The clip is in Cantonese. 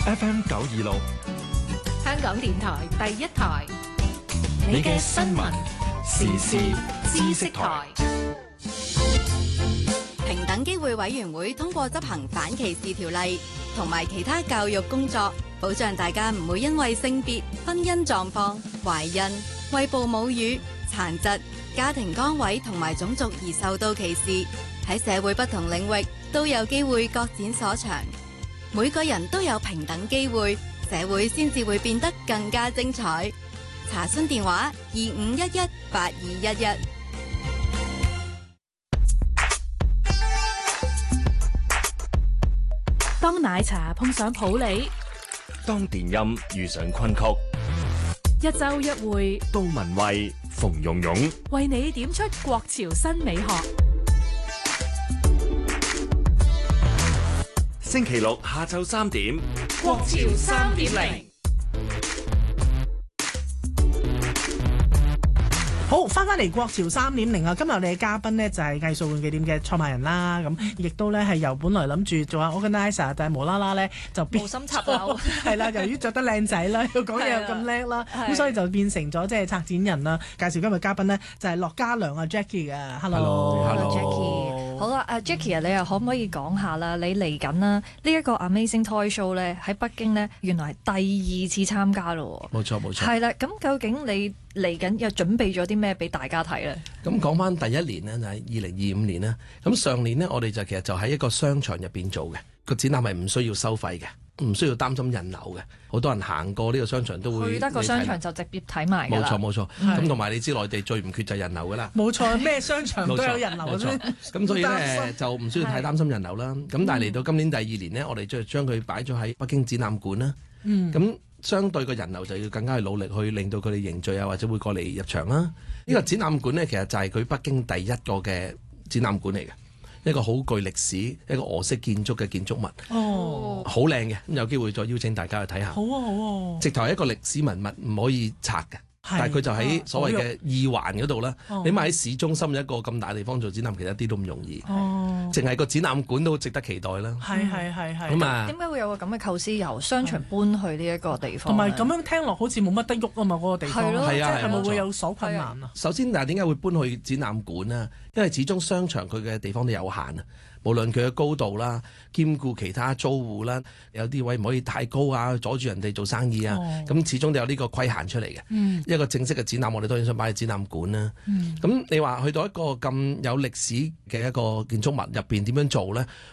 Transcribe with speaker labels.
Speaker 1: FM 926，
Speaker 2: 香港電台第一台，
Speaker 1: 你嘅新聞時事知識台。
Speaker 3: 平等機會委員會通過執行反歧視條例同埋其他教育工作，保障大家唔會因為性別、婚姻狀況、懷孕、餵哺母乳、殘疾、家庭崗位同埋種族而受到歧視。喺社會不同領域都有機會各展所長，每個人都有平等機會，社會先至會變得更加精彩。查詢電話25118211。
Speaker 4: 當奶茶碰上普洱，
Speaker 1: 當電音遇上昆曲，
Speaker 4: 一週一會，
Speaker 1: 杜文蔚、馮蓉蓉
Speaker 4: 為你點出國潮新美學。
Speaker 1: 星期六下晝3點，
Speaker 2: 國潮3.0。
Speaker 5: 好，翻嚟國潮3.0啊！今日我哋嘅嘉賓呢，就係藝術玩具店嘅創辦人啦，咁亦都咧係由本來諗住做下 organizer， 但係無啦啦咧就
Speaker 2: 無心插柳，
Speaker 5: 係啦，由於着得靚仔啦，又講嘢又咁叻啦，咁所以就變成咗即係策展人啦。介紹今日嘉賓呢，就係樂嘉良啊 Jackie 嘅
Speaker 6: Hello
Speaker 2: Jackie。好啦，Jackie 啊，你又可唔可以講下啦？你嚟緊啦，呢一個 Amazing Toy Show 咧喺北京咧，原來係第2次參加咯。
Speaker 6: 冇錯冇錯。
Speaker 2: 係啦，咁究竟你嚟緊又準備咗啲咩俾大家睇咧？
Speaker 6: 咁講翻第一年呢，就係2025年啦。咁上年呢，我哋就其實就喺一個商場入邊做嘅，個展覽係唔需要收費嘅，唔需要擔心人流嘅。好多人行過呢個商場都會
Speaker 2: 去得個商場就直接睇埋㗎啦。
Speaker 6: 冇錯冇錯。咁同埋你知內地最唔缺就係人流㗎啦。
Speaker 5: 冇錯，咩商場都有人流嘅。
Speaker 6: 咁所以咧就唔需要太擔心人流啦。咁但係嚟到今年第2年呢，我哋就將佢擺咗喺北京展覽館啦。咁相對個人流就要更加去努力去令到佢哋凝聚啊，或者會過嚟入場啦。呢個展覽館呢，其實就係佢北京第一個嘅展覽館嚟嘅，一個好具歷史、一個俄式建築嘅建築物。
Speaker 5: 哦，
Speaker 6: 好靚嘅，咁有機會再邀請大家去睇下。
Speaker 5: 好啊好啊，
Speaker 6: 直頭係一個歷史文物，唔可以拆嘅。但係佢就喺所謂嘅二環嗰度啦。你咪喺市中心一個咁大地方做展覽，其實一啲都唔容易。淨係個展覽館都值得期待啦。
Speaker 5: 係。
Speaker 6: 咁啊，
Speaker 2: 點解會有個咁嘅構思，由商場搬去呢一個地方？
Speaker 5: 同埋咁樣聽落好似冇乜得喐啊嘛，嗰個地方。
Speaker 2: 係咯，
Speaker 6: 係啊，
Speaker 5: 係咪會有所困難啊？
Speaker 6: 首先，但係點解會搬去展覽館啊？因為始終商場佢嘅地方都有限啊。無論佢嘅高度啦，兼顧其他租戶啦，有啲位唔可以太高啊，阻住人哋做生意啊。咁始終都有呢個規限出嚟嘅。一個正式嘅展覽，我哋當然想擺喺展覽館啦。咁你話去到一個咁有歷史嘅一個建築物入邊點樣做呢？